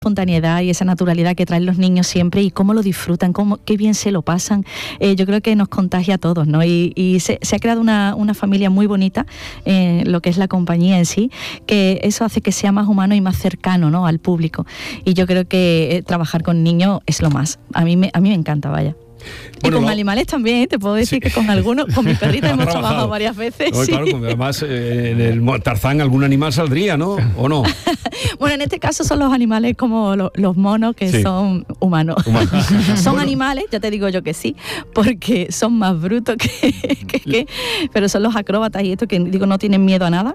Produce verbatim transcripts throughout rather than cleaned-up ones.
espontaneidad y esa naturalidad que traen los niños siempre y cómo lo disfrutan, cómo, qué bien se lo pasan, eh, yo creo que nos contagia a todos, ¿no? Y, y se, se ha creado una, una familia muy bonita, eh, lo que es la compañía en sí, que eso hace que sea más humano y más cercano, ¿no?, al público. Y yo creo que eh, trabajar con niños es lo más. A mí me, a mí me encanta, vaya. Bueno, y con no. animales también, te puedo decir sí. que con algunos, con mi perrita hemos trabajado. trabajado varias veces. No, sí. Claro, además eh, en el Tarzán algún animal saldría, ¿no? ¿O no? Bueno, en este caso son los animales como lo, los monos que sí. son humanos. Humano. Son bueno. animales, ya te digo yo que sí, porque son más brutos que, que, que pero son los acróbatas y esto que digo no tienen miedo a nada,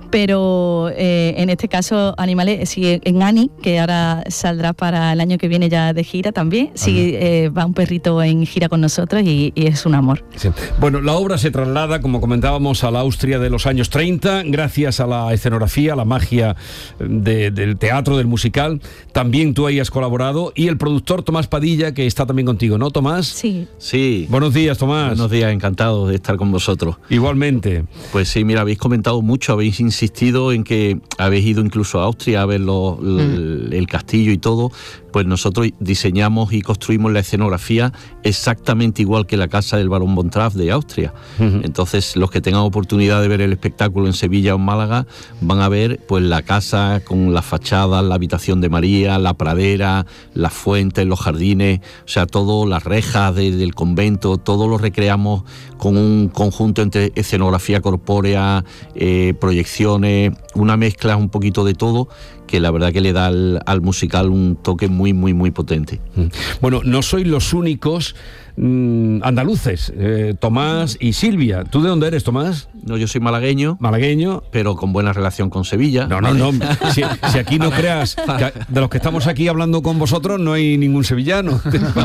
pero eh, en este caso animales, sí, en Ani, que ahora saldrá para el año que viene ya de gira también, sí eh, va un perrito en en gira con nosotros y, y es un amor. Sí. Bueno, la obra se traslada, como comentábamos, a la Austria de los años treinta, gracias a la escenografía, a la magia de, del teatro, del musical. También tú ahí has colaborado, y el productor Tomás Padilla, que está también contigo, ¿no, Tomás? Sí. Sí. Buenos días, Tomás. Buenos días, encantado de estar con vosotros. Igualmente. Pues sí, mira, habéis comentado mucho, habéis insistido en que habéis ido incluso a Austria a ver lo, mm. el, el castillo y todo. Pues nosotros diseñamos y construimos la escenografía exactamente igual que la casa del Barón von Trapp de Austria. Uh-huh. Entonces, los que tengan oportunidad de ver el espectáculo en Sevilla o en Málaga van a ver pues la casa con las fachadas, la habitación de María, la pradera, las fuentes, los jardines, o sea, todo, las rejas de, del convento, todo lo recreamos con un conjunto entre escenografía corpórea, eh, proyecciones, una mezcla un poquito de todo, que la verdad que le da al, al musical un toque muy, muy, muy potente. Bueno, no sois los únicos mmm, andaluces, eh, Tomás y Silvia. ¿Tú de dónde eres, Tomás? No, yo soy malagueño. Malagueño. Pero con buena relación con Sevilla. No, no, no. Si, si aquí no creas, que de los que estamos aquí hablando con vosotros no hay ningún sevillano.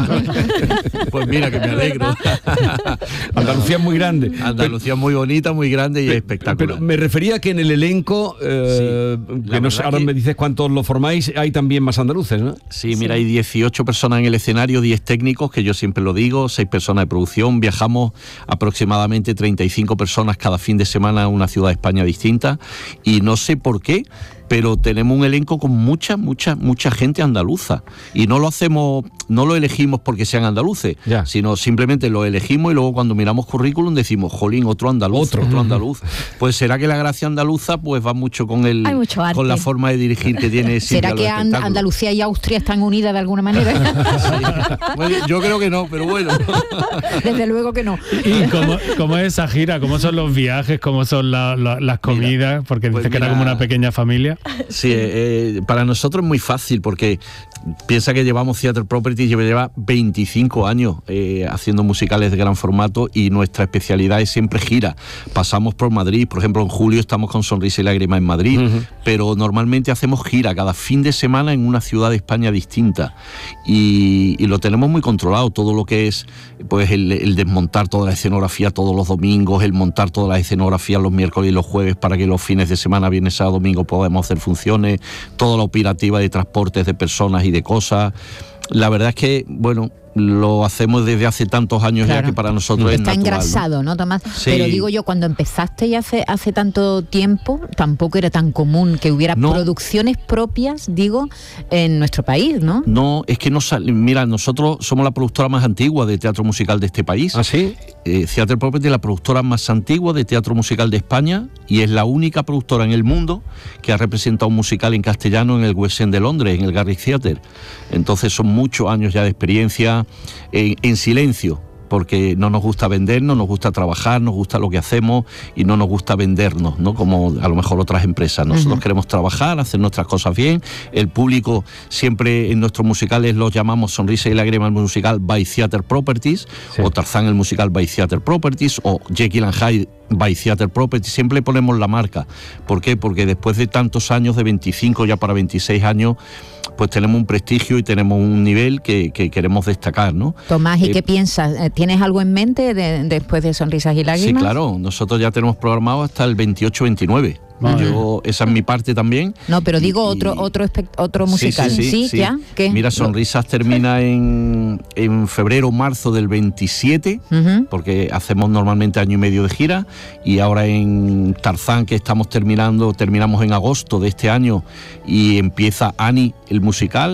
Pues mira, que me alegro. Andalucía es muy grande. Andalucía es muy bonita, muy grande y pero, espectacular. Pero me refería que en el elenco, eh, sí, que no sé, ahora que... me dices cuántos lo formáis, hay también más andaluces, ¿no? Sí, mira, sí. hay dieciocho personas en el escenario, diez técnicos, que yo siempre lo digo, seis personas de producción. Viajamos aproximadamente treinta y cinco personas cada fin de semana a una ciudad de España distinta, y no sé por qué, pero tenemos un elenco con mucha, mucha, mucha gente andaluza, y no lo hacemos, no lo elegimos porque sean andaluces, ya. sino simplemente lo elegimos y luego cuando miramos currículum decimos, jolín, otro andaluz, otro, otro andaluz. Pues será que la gracia andaluza pues va mucho con el, con la forma de dirigir que tiene. ¿Será que And- Andalucía y Austria están unidas de alguna manera? Sí. Bueno, yo creo que no, pero bueno. Desde luego que no. ¿Y cómo, cómo es esa gira? ¿Cómo son los viajes? ¿Cómo son la, la, las comidas? Porque pues dices que mira, era como una pequeña familia. Sí, eh, para nosotros es muy fácil porque piensa que llevamos Theatre Properties, lleva veinticinco años eh, haciendo musicales de gran formato, y nuestra especialidad es siempre gira. Pasamos por Madrid, por ejemplo en julio estamos con Sonrisa y Lágrima en Madrid, uh-huh. pero normalmente hacemos gira cada fin de semana en una ciudad de España distinta, y, y lo tenemos muy controlado, todo lo que es pues el, el desmontar toda la escenografía todos los domingos, el montar todas las escenografías los miércoles y los jueves para que los fines de semana, viernes, sábado, domingo podamos hacer funciones, toda la operativa de transportes de personas y de cosas. La verdad es que, bueno, lo hacemos desde hace tantos años, claro, ya que para nosotros está es natural. Está engrasado, ¿no, ¿no Tomás? Sí. Pero digo yo, cuando empezaste ya hace, hace tanto tiempo, tampoco era tan común que hubiera no. producciones propias, digo, en nuestro país, ¿no? No, es que no sale. Mira, nosotros somos la productora más antigua de teatro musical de este país. ¿Ah, sí? Eh, Theatre Properties es la productora más antigua de teatro musical de España, y es la única productora en el mundo que ha representado un musical en castellano en el West End de Londres, en el Garrick Theatre. Entonces son muchos años ya de experiencia en, en silencio, porque no nos gusta vendernos, nos gusta trabajar, nos gusta lo que hacemos y no nos gusta vendernos, ¿no? Como a lo mejor otras empresas. Nosotros uh-huh. queremos trabajar, hacer nuestras cosas bien. El público siempre en nuestros musicales los llamamos Sonrisa y Lágrima el musical by Theatre Properties, sí. o Tarzán el musical by Theatre Properties, o Jekyll and Hyde by Theatre Properties. Siempre ponemos la marca. ¿Por qué? Porque después de tantos años, de veinticinco ya para veintiséis años, pues tenemos un prestigio y tenemos un nivel que, que queremos destacar, ¿no? Tomás, ¿y eh, qué piensas? ¿Tienes algo en mente de, después de Sonrisas y Lágrimas? Sí, claro. Nosotros ya tenemos programado hasta el veintiocho veintinueve. Yo, esa es mi parte también. No, pero digo y, otro otro otro musical. Sí, sí, sí, ¿Sí? sí. ¿Ya? ¿Qué? Mira, Sonrisas termina en, en febrero, marzo del veintisiete, uh-huh. porque hacemos normalmente año y medio de gira, y ahora en Tarzán, que estamos terminando, terminamos en agosto de este año, y empieza Annie, el musical,